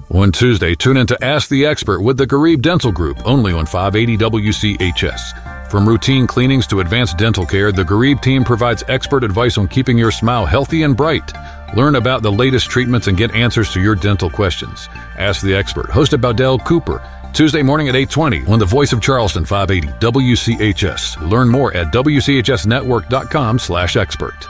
On Tuesday, tune in to Ask the Expert with the Garib Dental Group, only on 580 WCHS. From routine cleanings to advanced dental care, the Garib team provides expert advice on keeping your smile healthy and bright. Learn about the latest treatments and get answers to your dental questions. Ask the Expert, hosted by Dell Cooper, Tuesday morning at 8:20 on the Voice of Charleston 580 WCHS. Learn more at WCHSnetwork.com/expert.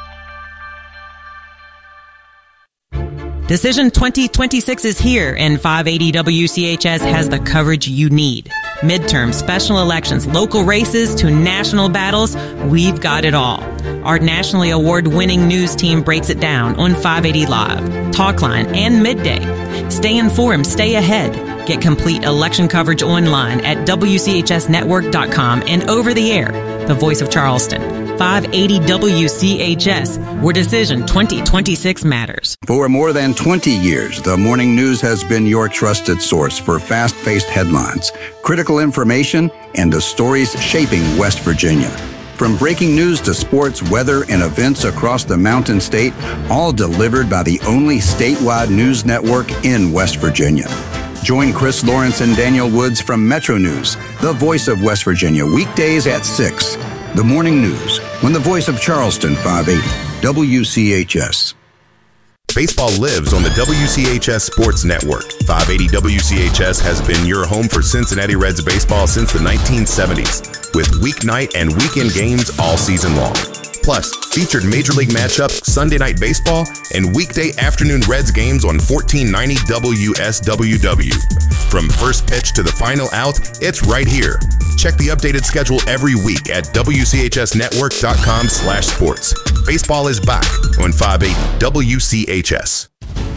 Decision 2026 is here, and 580 WCHS has the coverage you need. Midterms, special elections, local races to national battles, we've got it all. Our nationally award-winning news team breaks it down on 580 Live, Talkline, and Midday. Stay informed, stay ahead. Get complete election coverage online at WCHSnetwork.com and over the air, the Voice of Charleston. 580 WCHS, where Decision 2026 matters. For more than 20 years, the Morning News has been your trusted source for fast-paced headlines, critical information, and the stories shaping West Virginia. From breaking news to sports, weather, and events across the Mountain State, all delivered by the only statewide news network in West Virginia. Join Chris Lawrence and Daniel Woods from Metro News, the Voice of West Virginia, weekdays at 6. The Morning News, on the Voice of Charleston 580 WCHS. Baseball lives on the WCHS Sports Network. 580 WCHS has been your home for Cincinnati Reds baseball since the 1970s, with weeknight and weekend games all season long. Plus, featured Major League matchups, Sunday Night Baseball, and weekday afternoon Reds games on 1490 WSWW. From first pitch to the final out, it's right here. Check the updated schedule every week at WCHSnetwork.com/sports. Baseball is back on 580 WCHS.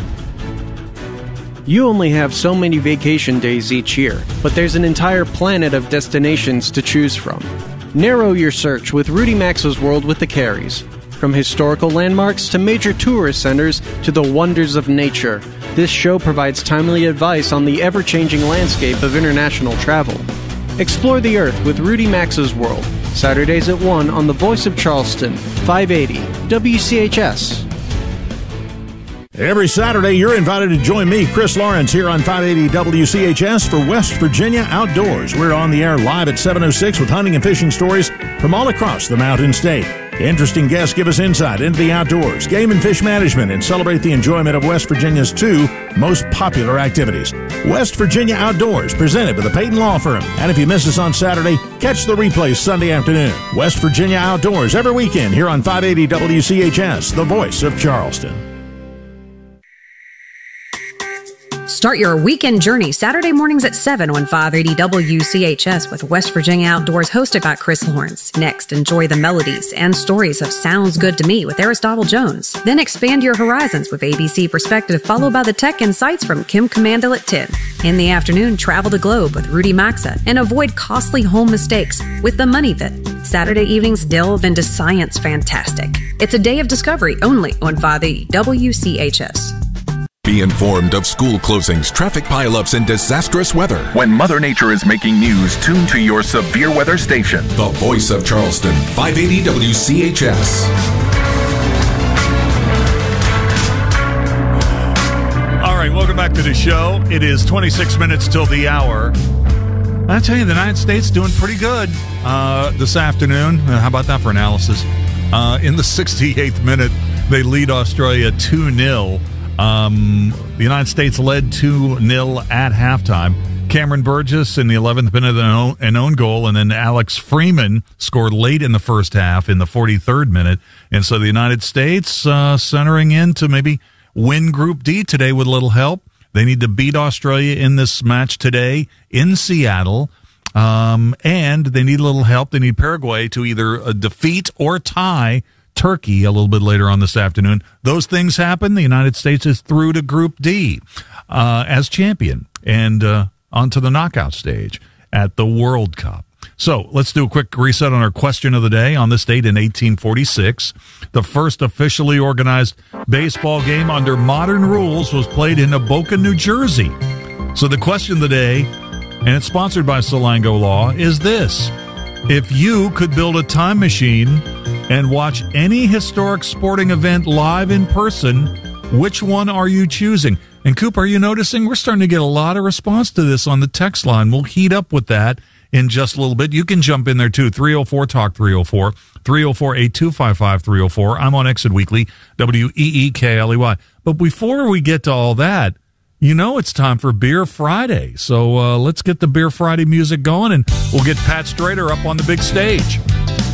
You only have so many vacation days each year, but there's an entire planet of destinations to choose from. Narrow your search with Rudy Maxa's World with the Careys. From historical landmarks to major tourist centers to the wonders of nature, this show provides timely advice on the ever-changing landscape of international travel. Explore the Earth with Rudy Maxa's World, Saturdays at 1 on the Voice of Charleston, 580 WCHS. Every Saturday, you're invited to join me, Chris Lawrence, here on 580 WCHS for West Virginia Outdoors. We're on the air live at 7:06 with hunting and fishing stories from all across the Mountain State. Interesting guests give us insight into the outdoors, game and fish management, and celebrate the enjoyment of West Virginia's two most popular activities. West Virginia Outdoors, presented by the Peyton Law Firm. And if you miss us on Saturday, catch the replay Sunday afternoon. West Virginia Outdoors every weekend here on 580 WCHS, the Voice of Charleston. Start your weekend journey Saturday mornings at 7 on 580 WCHS with West Virginia Outdoors, hosted by Chris Lawrence. Next, enjoy the melodies and stories of Sounds Good to Me with Aristotle Jones. Then expand your horizons with ABC Perspective, followed by the Tech Insights from Kim Commandle at 10. In the afternoon, travel the globe with Rudy Maxa and avoid costly home mistakes with The Money Pit. Saturday evenings delve into science fantastic. It's a day of discovery only on 580 WCHS. Be informed of school closings, traffic pileups, and disastrous weather. When Mother Nature is making news, tune to your severe weather station. The Voice of Charleston, 580 WCHS. All right, welcome back to the show. It is 26 minutes till the hour. I tell you, the United States doing pretty good this afternoon. How about that for analysis? In the 68th minute, they lead Australia 2-0. The United States led 2-0 at halftime. Cameron Burgess in the 11th minute, an own goal, and then Alex Freeman scored late in the first half in the 43rd minute. And so the United States centering in to maybe win Group D today with a little help. They need to beat Australia in this match today in Seattle. And they need a little help. They need Paraguay to either defeat or tie Turkey a little bit later on this afternoon. Those things happen. The United States is through to Group D as champion and onto the knockout stage at the World Cup. So let's do a quick reset on our question of the day. On this date in 1846, the first officially organized baseball game under modern rules was played in Hoboken, New Jersey. So the question of the day, and it's sponsored by Solango Law, is this: if you could build a time machine and watch any historic sporting event live in person, which one are you choosing? And Coop, are you noticing we're starting to get a lot of response to this on the text line? We'll heat up with that in just a little bit. You can jump in there too. 304-TALK 304, 304-8255-304. I'm on Exit Weekly, WEEKLEY. But before we get to all that, you know it's time for Beer Friday. So let's get the Beer Friday music going, and we'll get Pat Strader up on the big stage.